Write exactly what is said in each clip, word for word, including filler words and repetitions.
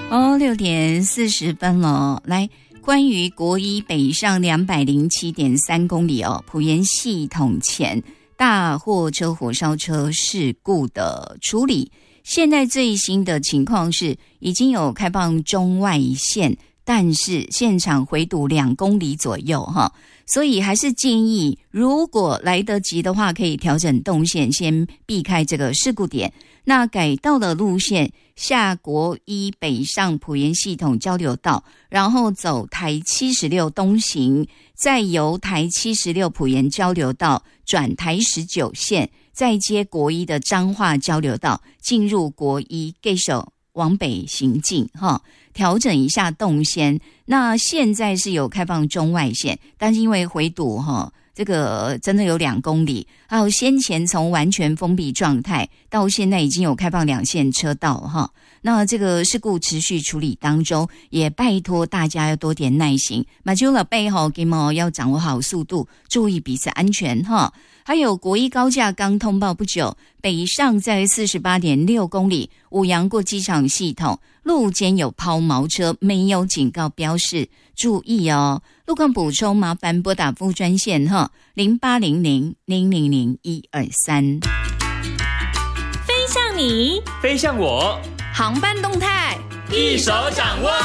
哦，六点四十分了。来，关于国一北上两百零七点三公里哦，埔盐系统前大货车火烧车事故的处理，现在最新的情况是已经有开放中外线，但是现场回堵两公里左右哈，所以还是建议如果来得及的话，可以调整动线，先避开这个事故点。那改道的路线，下国一北上埔盐系统交流道，然后走台七十六东行，再由台七十六埔盐交流道转台十九线，再接国一的彰化交流道，进入国一继续往北行进哈，调整一下动线。那现在是有开放中外线，但是因为回堵哈，这个真的有两公里，还有先前从完全封闭状态到现在已经有开放两线车道哈。那这个事故持续处理当中，也拜托大家要多点耐心，马修了背后给毛要掌握好速度，注意彼此安全哈。还有国一高架刚通报不久，北上在 四十八点六公里，五羊过机场系统路肩有抛锚车，没有警告标示，注意哦。路况补充麻烦拨打服务专线哈，零八零零零零零一二三。 飞向你， 飞向我， 航班动态一手掌握。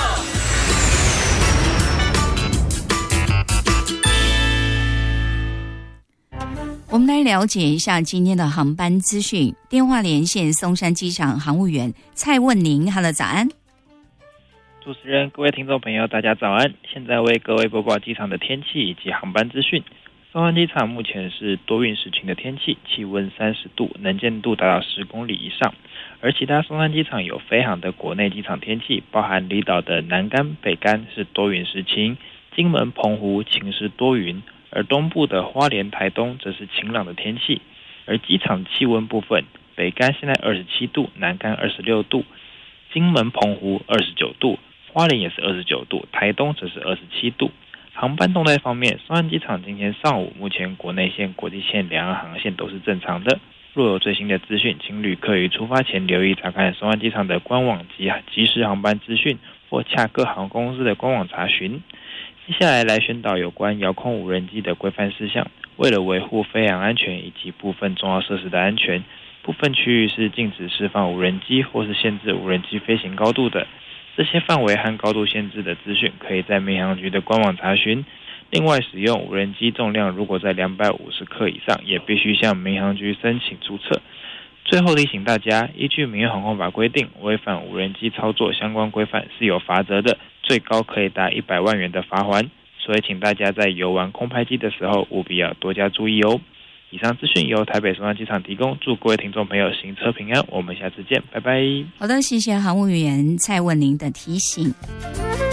我们来了解一下今天的航班资讯。电话连线松山机场航务员蔡问宁 ，Hello， 早安。 主持人、各位听众朋友，大家早安！现在为各位播报机场的天气以及航班资讯。松山机场目前是多云时晴的天气，气温三十度，能见度达到十公里以上。而其他松山机场有飞航的国内机场天气，包含离岛的南竿、北竿是多云时晴，金门、澎湖晴时多云。而东部的花莲、台东则是晴朗的天气。而机场气温部分，北竿现在二十七度，南竿二十六度，金门、澎湖二十九度，花莲也是二十九度，台东则是二十七度。航班动态方面，松山机场今天上午目前国内线、国际线两岸航线都是正常的。若有最新的资讯，请旅客于出发前留意查看松山机场的官网及即时航班资讯，或洽各航空公司的官网查询。接下来来宣导有关遥控无人机的规范事项。为了维护飞航安全以及部分重要设施的安全，部分区域是禁止释放无人机或是限制无人机飞行高度的。这些范围和高度限制的资讯可以在民航局的官网查询。另外，使用无人机重量如果在两百五十克以上，也必须向民航局申请注册。最后提醒大家，依据民用航空法规定，违反无人机操作相关规范是有罚则的，最高可以达一百万元的罚锾。所以请大家在游玩空拍机的时候务必要多加注意哦。以上资讯由台北松山机场提供，祝各位听众朋友行车平安，我们下次见，拜拜。 好的，谢谢航务员蔡问宁的提醒。